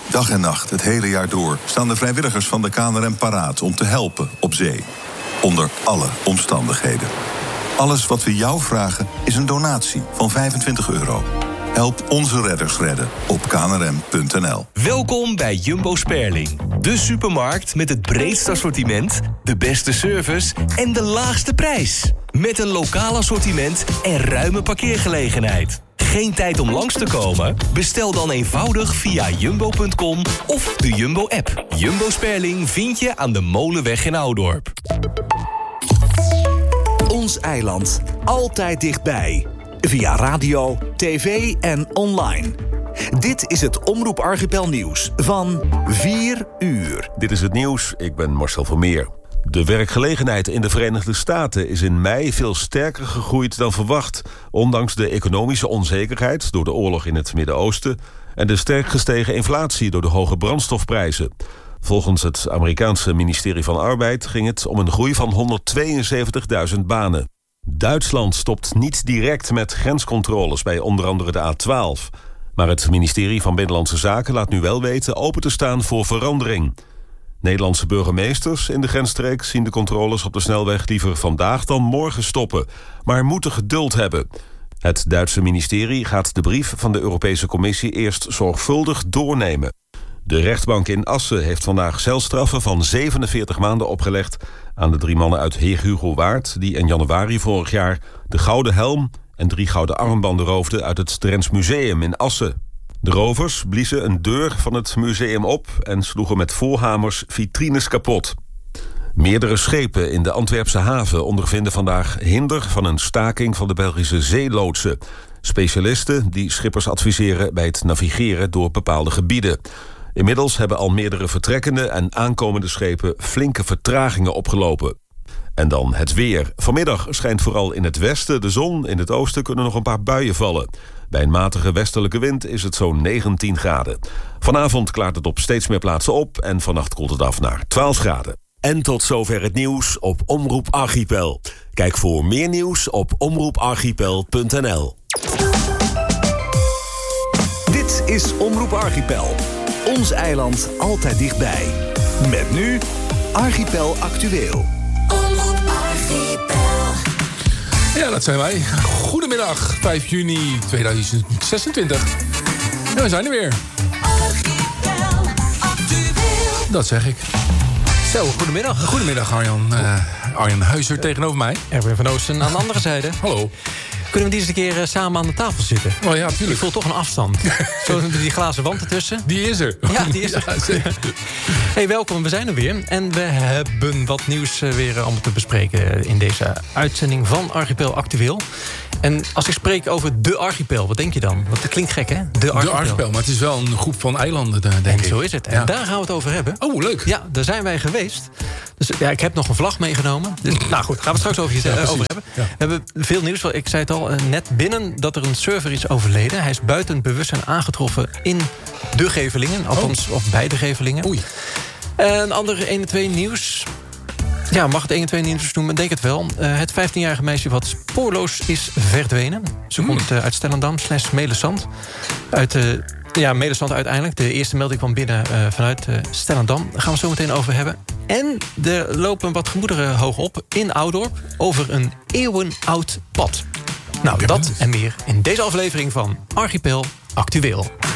Dag en nacht, het hele jaar door, staan de vrijwilligers van de KNRM paraat om te helpen op zee. Onder alle omstandigheden. Alles wat we jou vragen is een donatie van €25. Help onze redders redden op knrm.nl. Welkom bij Jumbo Sperling. De supermarkt met het breedste assortiment, de beste service en de laagste prijs. Met een lokaal assortiment en ruime parkeergelegenheid. Geen tijd om langs te komen? Bestel dan eenvoudig via jumbo.com of de Jumbo-app. Jumbo Sperling vind je aan de Molenweg in Oudorp. Ons eiland. Altijd dichtbij. Via radio, tv en online. Dit is het Omroep Archipel nieuws van 4 uur. Dit is het nieuws, ik ben Marcel Vermeer. De werkgelegenheid in de Verenigde Staten is in mei veel sterker gegroeid dan verwacht, ondanks de economische onzekerheid door de oorlog in het Midden-Oosten en de sterk gestegen inflatie door de hoge brandstofprijzen. Volgens het Amerikaanse ministerie van Arbeid ging het om een groei van 172.000 banen. Duitsland stopt niet direct met grenscontroles bij onder andere de A12. Maar het ministerie van Binnenlandse Zaken laat nu wel weten open te staan voor verandering. Nederlandse burgemeesters in de grensstreek zien de controles op de snelweg liever vandaag dan morgen stoppen, maar moeten geduld hebben. Het Duitse ministerie gaat de brief van de Europese Commissie eerst zorgvuldig doornemen. De rechtbank in Assen heeft vandaag celstraffen van 47 maanden opgelegd aan de 3 mannen uit Heerhugowaard die in januari vorig jaar de gouden helm en 3 gouden armbanden roofden uit het Drents Museum in Assen. De rovers bliezen een deur van het museum op en sloegen met voorhamers vitrines kapot. Meerdere schepen in de Antwerpse haven ondervinden vandaag hinder van een staking van de Belgische zeeloodsen. Specialisten die schippers adviseren bij het navigeren door bepaalde gebieden. Inmiddels hebben al meerdere vertrekkende en aankomende schepen flinke vertragingen opgelopen. En dan het weer. Vanmiddag schijnt vooral in het westen de zon. In het oosten kunnen nog een paar buien vallen. Bij een matige westelijke wind is het zo'n 19 graden. Vanavond klaart het op steeds meer plaatsen op en vannacht koelt het af naar 12 graden. En tot zover het nieuws op Omroep Archipel. Kijk voor meer nieuws op omroeparchipel.nl. Dit is Omroep Archipel. Ons eiland altijd dichtbij. Met nu Archipel Actueel. Omroep Archipel. Ja, dat zijn wij. Goedemiddag, 5 juni 2026. En we zijn er weer. Archipel Actueel. Dat zeg ik. Zo, goedemiddag. Goedemiddag, Arjan. Arjan Huizer tegenover mij. Erwin van Oosten aan de andere zijde. Hallo. Kunnen we die eens een keer samen aan de tafel zitten? Oh ja, tuurlijk. Ik voel toch een afstand. Zo die glazen wand ertussen. Die is er. Ja, die is er. Ja, zeker. Hey, welkom, we zijn er weer. En we hebben wat nieuws weer allemaal te bespreken in deze uitzending van Archipel Actueel. En als ik spreek over de Archipel, wat denk je dan? Want dat klinkt gek, hè? De Archipel, maar het is wel een groep van eilanden, denk ik. En zo is het. En daar gaan we het over hebben. Oh, leuk. Ja, daar zijn wij geweest. Dus ja, ik heb nog een vlag meegenomen. Dus, nou goed, gaan we straks over hebben. Ja. We hebben veel nieuws. Ik zei het al, net binnen dat er een surfer is overleden. Hij is buiten bewustzijn aangetroffen in de Gevelingen. Althans, of bij de Gevelingen. Oei. Een ander 1 en 2 nieuws. Ja, mag het 1 en 2 nieuws noemen? Denk het wel. Het 15-jarige meisje wat spoorloos is verdwenen. Ze komt uit Stellendam /Melensand. Melensand uiteindelijk. De eerste melding kwam binnen vanuit Stellendam. Daar gaan we het zo meteen over hebben. En er lopen wat gemoederen hoog op in Oudorp over een eeuwenoud pad. Nou, dat en meer in deze aflevering van Archipel Actueel.